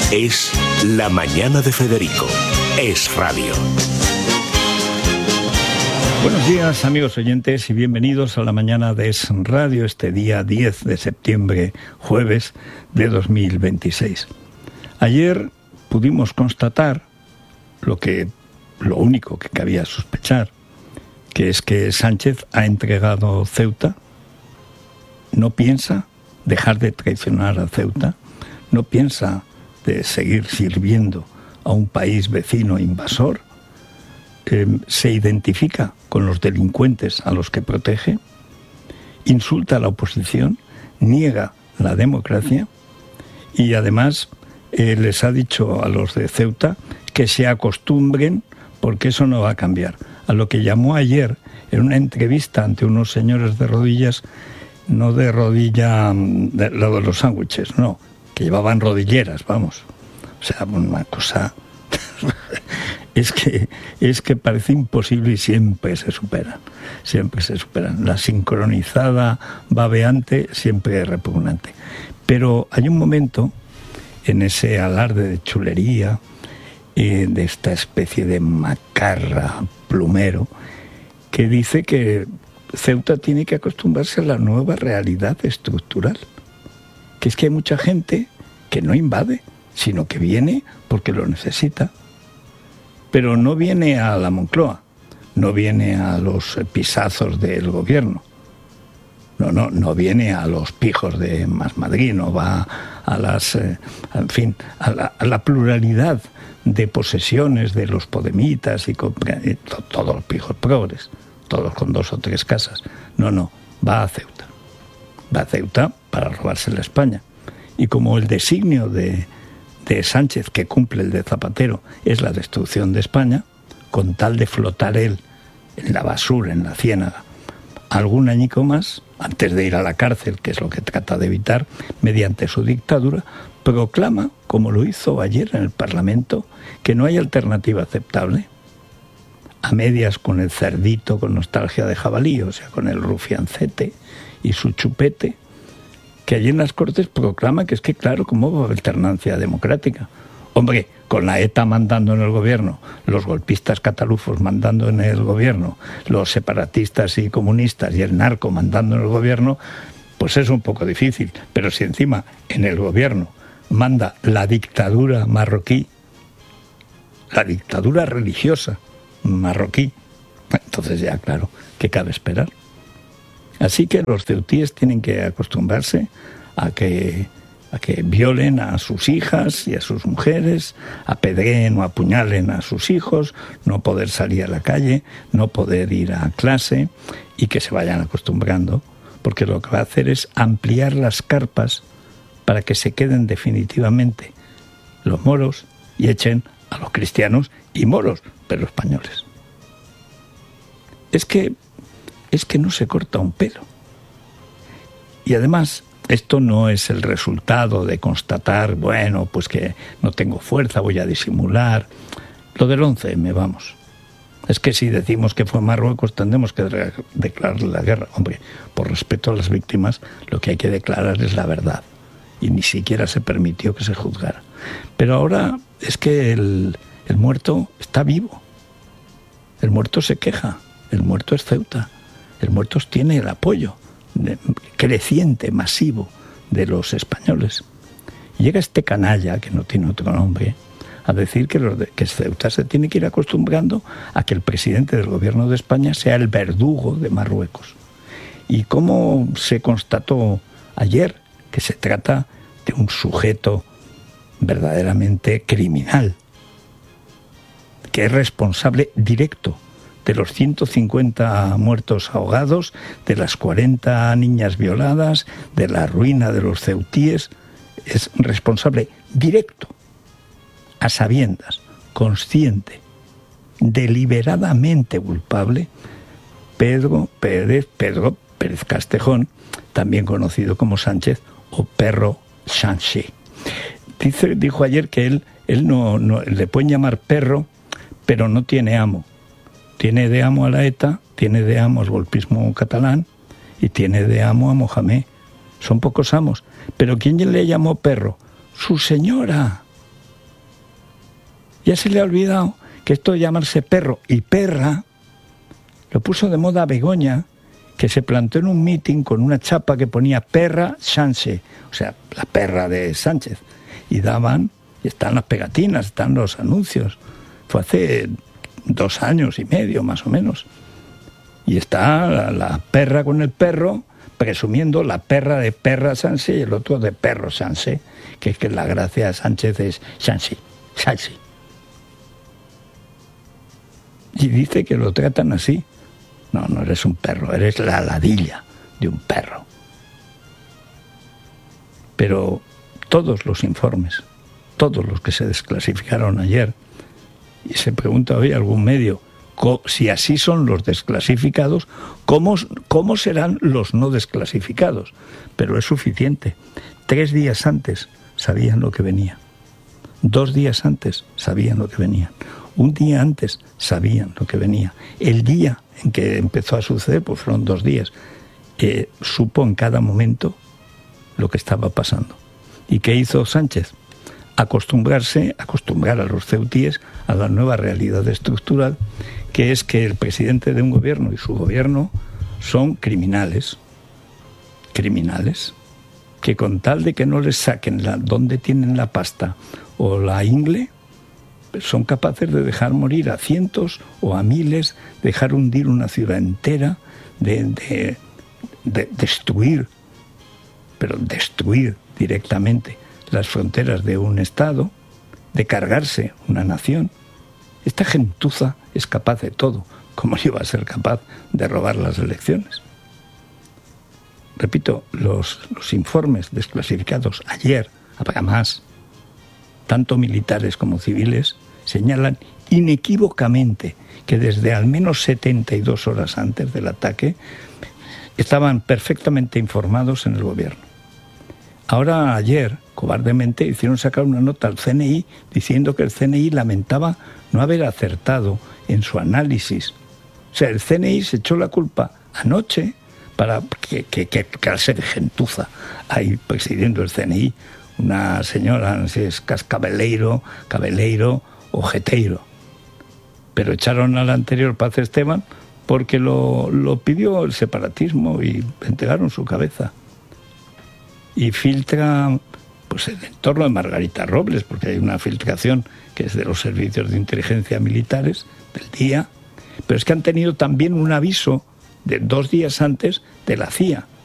Es La Mañana de Federico. Es Radio. Buenos días, amigos oyentes, y bienvenidos a La Mañana de Es Radio, este día 10 de septiembre, jueves de 2026. Ayer pudimos constatar lo único que cabía sospechar, que es que Sánchez ha entregado Ceuta, no piensa dejar de traicionar a Ceuta, no piensa de seguir sirviendo a un país vecino invasor, se identifica con los delincuentes a los que protege, insulta a la oposición, niega la democracia y además les ha dicho a los de Ceuta que se acostumbren porque eso no va a cambiar. A lo que llamó ayer en una entrevista ante unos señores de rodillas, no de rodilla, de lo de los sándwiches, no, que llevaban rodilleras, vamos. O sea, una cosa... es que parece imposible y siempre se superan. La sincronizada babeante siempre es repugnante. Pero hay un momento en ese alarde de chulería, de esta especie de macarra plumero, que dice que Ceuta tiene que acostumbrarse a la nueva realidad estructural. Que es que hay mucha gente que no invade, sino que viene porque lo necesita. Pero no viene a la Moncloa, no viene a los pisazos del gobierno, no viene a los pijos de Más Madrid, no va a las, a la pluralidad de posesiones de los podemitas y todos los pijos progres, todos con 2 o 3 casas. No, va a Ceuta. Va a Ceuta para robarse la España. Y como el designio de Sánchez, que cumple el de Zapatero, es la destrucción de España, con tal de flotar él en la basura, en la ciénaga, algún añico más, antes de ir a la cárcel, que es lo que trata de evitar, mediante su dictadura, proclama, como lo hizo ayer en el Parlamento, que no hay alternativa aceptable, a medias con el cerdito, con nostalgia de jabalí, o sea, con el rufiancete y su chupete, que allí en las Cortes proclama que es que, claro, ¿cómo va a haber alternancia democrática? Hombre, con la ETA mandando en el gobierno, los golpistas catalufos mandando en el gobierno, los separatistas y comunistas y el narco mandando en el gobierno, pues es un poco difícil. Pero si encima en el gobierno manda la dictadura marroquí, la dictadura religiosa marroquí, entonces ya, claro, ¿qué cabe esperar? Así que los ceutíes tienen que acostumbrarse a que violen a sus hijas y a sus mujeres, apedreen o apuñalen a sus hijos, no poder salir a la calle, no poder ir a clase y que se vayan acostumbrando, porque lo que va a hacer es ampliar las carpas para que se queden definitivamente los moros y echen a los cristianos y moros, pero españoles. Es que no se corta un pelo. Y además, esto no es el resultado de constatar, bueno, pues que no tengo fuerza, voy a disimular. Lo del 11M, vamos. Es que si decimos que fue Marruecos, tendremos que declarar la guerra. Hombre, por respeto a las víctimas, lo que hay que declarar es la verdad. Y ni siquiera se permitió que se juzgara. Pero ahora es que el muerto está vivo. El muerto se queja. El muerto es Ceuta. El muerto tiene el apoyo creciente, masivo de los españoles. Llega este canalla, que no tiene otro nombre, a decir que Ceuta se tiene que ir acostumbrando a que el presidente del gobierno de España sea el verdugo de Marruecos. ¿Y cómo se constató ayer? Que se trata de un sujeto verdaderamente criminal, que es responsable directo de los 150 muertos ahogados, de las 40 niñas violadas, de la ruina de los ceutíes. Es responsable directo, a sabiendas, consciente, deliberadamente culpable, Pedro Pérez Castejón, también conocido como Sánchez o Perro Sánchez. Dijo ayer que él no le pueden llamar perro, pero no tiene amo. Tiene de amo a la ETA, tiene de amo al golpismo catalán y tiene de amo a Mohamed. Son pocos amos. Pero ¿quién le llamó perro? Su señora. Ya se le ha olvidado que esto de llamarse perro y perra lo puso de moda Begoña, que se plantó en un mitin con una chapa que ponía perra Sánchez, o sea, la perra de Sánchez. Y están las pegatinas, están los anuncios. Fue hace 2 años y medio, más o menos. Y está la perra con el perro, presumiendo la perra de perra Sánchez y el otro de perro Sánchez, que es que la gracia de Sánchez es Sánchez. Y dice que lo tratan así. No, no eres un perro, eres la ladilla de un perro. Pero todos los informes, todos los que se desclasificaron ayer, y se pregunta hoy algún medio, si así son los desclasificados, ¿cómo serán los no desclasificados? Pero es suficiente. 3 días antes sabían lo que venía. 2 días antes sabían lo que venía. 1 día antes sabían lo que venía. El día en que empezó a suceder, pues fueron 2 días, supo en cada momento lo que estaba pasando. ¿Y qué hizo Sánchez? Acostumbrar a los ceutíes a la nueva realidad estructural, que es que el presidente de un gobierno y su gobierno son criminales, que con tal de que no les saquen donde tienen la pasta o la ingle, son capaces de dejar morir a cientos o a miles, dejar hundir una ciudad entera, de destruir, pero destruir directamente las fronteras de un Estado, de cargarse una nación. Esta gentuza es capaz de todo, como iba a ser capaz de robar las elecciones. Repito, los informes desclasificados ayer, habrá más, tanto militares como civiles, señalan inequívocamente que desde al menos 72 horas antes del ataque estaban perfectamente informados en el gobierno. Ahora, ayer, cobardemente, hicieron sacar una nota al CNI diciendo que el CNI lamentaba no haber acertado en su análisis. O sea, el CNI se echó la culpa anoche para que clase de gentuza hay presidiendo el CNI. Una señora, no sé si es Cabeleiro o Geteiro. Pero echaron al anterior Paz Esteban porque lo pidió el separatismo y entregaron su cabeza. Y filtra pues el entorno de Margarita Robles, porque hay una filtración que es de los servicios de inteligencia militares del día, pero es que han tenido también un aviso de 2 días antes de la CIA.